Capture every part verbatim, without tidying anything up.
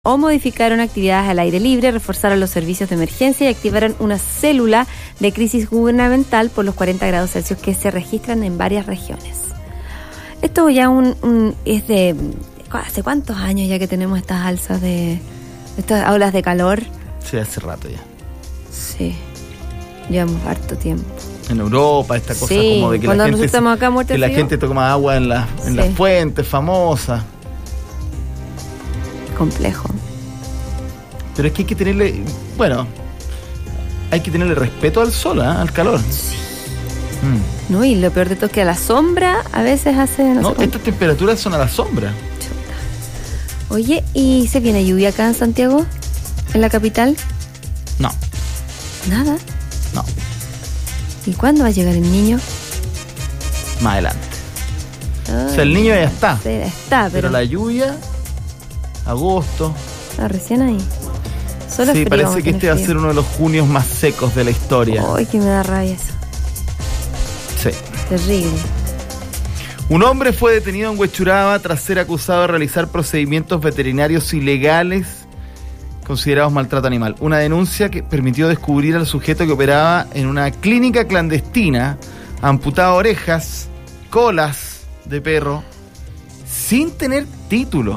o modificaron actividades al aire libre, reforzaron los servicios de emergencia y activaron una célula de crisis gubernamental por los cuarenta grados Celsius que se registran en varias regiones. Esto ya un, un, es de... ¿Hace cuántos años ya que tenemos estas alzas de... estas olas de calor? Sí, hace rato ya. Sí, llevamos harto tiempo. En Europa, esta cosa sí, como de que cuando la gente, estamos acá que la gente toma agua en, la, en sí. las fuentes famosas. Complejo. Pero es que hay que tenerle, bueno, hay que tenerle respeto al sol, ¿eh? Al calor. Sí. Mm. No, y lo peor de todo es que a la sombra a veces hace... No, no sé estas temperaturas son a la sombra. Chuta. Oye, ¿y se viene lluvia acá en Santiago? ¿En la capital? No. ¿Nada? No. ¿Y cuándo va a llegar el niño? Más adelante. Oh, o sea, el niño ya está. Sí, está, pero... pero la lluvia... Agosto. Ah, recién ahí. Solo sí, frío, parece que este frío. va a ser uno de los junios más secos de la historia. Ay, que me da rabia eso. Sí. Terrible. Un hombre fue detenido en Huechuraba tras ser acusado de realizar procedimientos veterinarios ilegales considerados maltrato animal. Una denuncia que permitió descubrir al sujeto que operaba en una clínica clandestina, amputaba orejas, colas de perro, sin tener título.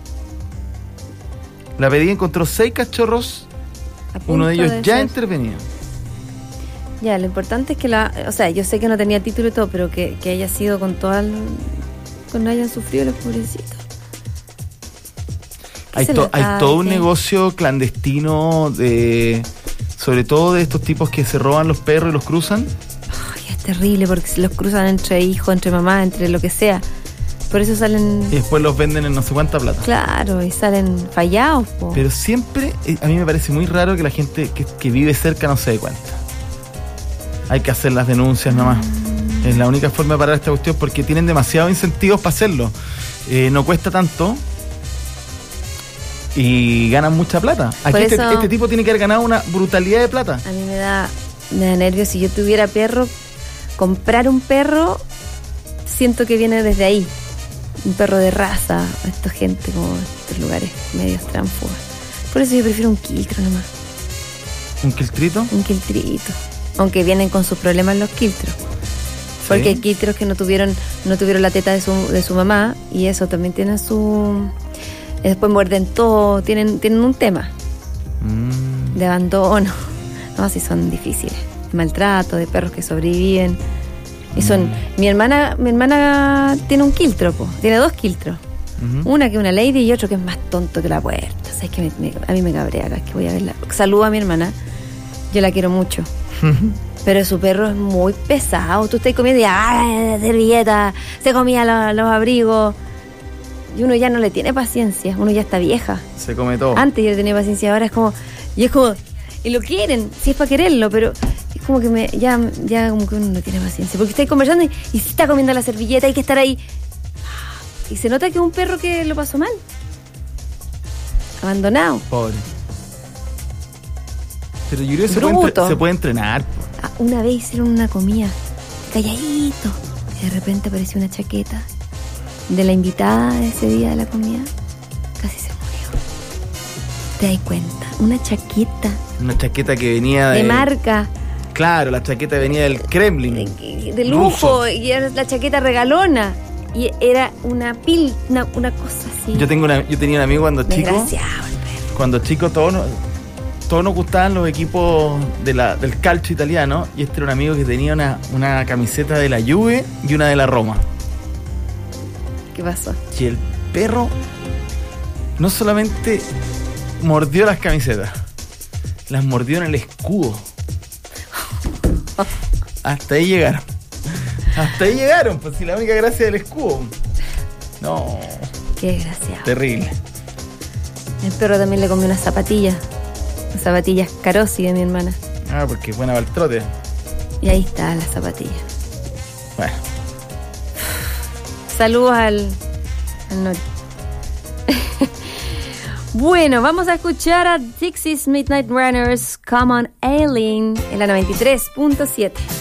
La pedida encontró seis cachorros, uno de ellos de ya ser. intervenido. Ya, lo importante es que la... O sea, yo sé que no tenía título y todo, pero que, que haya sido con todo el... que no hayan sufrido los pobrecitos. Hay, to, hay todo un negocio clandestino de... sobre todo de estos tipos que se roban los perros y los cruzan. Ay, es terrible porque se los cruzan entre hijos, entre mamás, entre lo que sea. Por eso salen... Y después los venden en no sé cuánta plata. Claro, y salen fallados, po. Pero siempre, a mí me parece muy raro que la gente que, que vive cerca no se dé cuenta. Hay que hacer las denuncias nomás. Mm. Es la única forma de parar esta cuestión porque tienen demasiados incentivos para hacerlo. Eh, no cuesta tanto y ganan mucha plata. Aquí este, eso, este tipo tiene que haber ganado una brutalidad de plata. A mí me da, me da nervios. Si yo tuviera perro, comprar un perro, siento que viene desde ahí. Un perro de raza, esta gente como estos lugares medios tránfugas. Por eso yo prefiero un quiltro nomás. ¿Un quiltrito? Un quiltrito. Aunque vienen con sus problemas los quiltros. ¿Sí? Porque hay quiltros que no tuvieron, no tuvieron la teta de su, de su mamá y eso también tiene su... Después muerden todo, tienen, tienen un tema mm. de abandono. No, sí son difíciles. Maltrato, de perros que sobreviven. Y son, mm. mi hermana, mi hermana tiene un quiltro, po, tiene dos quiltros. Uh-huh. Una que es una lady y otro que es más tonto que la puerta. O sea, es que me, me, a mí me cabrea acá, es que voy a verla. Saludo a mi hermana, yo la quiero mucho. Uh-huh. Pero su perro es muy pesado. Tú estás comiendo y ¡ay, servilleta! Se comía los, los abrigos. Y uno ya no le tiene paciencia, uno ya está vieja. Se come todo. Antes yo le tenía paciencia, ahora es como, y es como, y lo quieren, si es para quererlo, pero es como que me, ya, ya como que uno no tiene paciencia, porque estáis conversando y, y se está comiendo la servilleta, hay que estar ahí. Y se nota que es un perro que lo pasó mal. Abandonado. Pobre. Pero yo creo que se puede, entre, se puede entrenar. Ah, una vez hicieron una comida, calladito, y de repente apareció una chaqueta de la invitada de ese día de la comida. Casi se murió. ¿Te das cuenta? Una chaqueta. Una chaqueta que venía de... De marca. Claro, la chaqueta venía del Kremlin. De, de lujo. Ruso. Y era la chaqueta regalona. Y era una pil, una, una cosa así. Yo tengo una, yo tenía un amigo cuando chico. Desgraciado el perro. Cuando chico todos nos, todos nos gustaban los equipos de la, del calcio italiano. Y este era un amigo que tenía una, una camiseta de la Juve y una de la Roma. ¿Qué pasó? Y el perro no solamente mordió las camisetas, las mordió en el escudo. Hasta ahí llegaron. Hasta ahí llegaron, pues si la única gracia del escudo. No. Qué desgraciado. Terrible. El perro también le comió unas zapatillas. Unas zapatillas Carosi de mi hermana. Ah, porque es buena para el trote. Y ahí está la zapatilla. Bueno. Saludos al, al Nori. Bueno, vamos a escuchar a Dixie's Midnight Runners, Come On Aileen, en la noventa y tres punto siete.